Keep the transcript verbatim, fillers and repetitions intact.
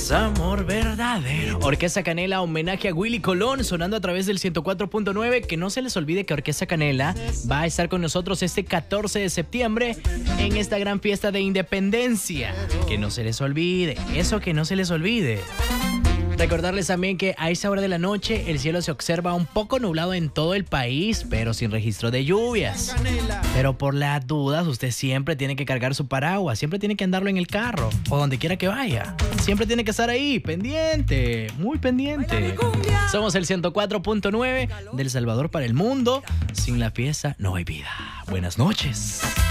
es amor verdadero. Orquesta Canela, homenaje a Willy Colón, sonando a través del ciento cuatro punto nueve. Que no se les olvide que Orquesta Canela va a estar con nosotros este catorce de septiembre en esta gran fiesta de independencia. Que no se les olvide, eso que no se les olvide. Recordarles también que a esa hora de la noche el cielo se observa un poco nublado en todo el país, pero sin registro de lluvias. Pero por las dudas, usted siempre tiene que cargar su paraguas, siempre tiene que andarlo en el carro o donde quiera que vaya. Siempre tiene que estar ahí, pendiente, muy pendiente. Somos el ciento cuatro punto nueve del Salvador para el mundo. Sin la fiesta no hay vida. Buenas noches.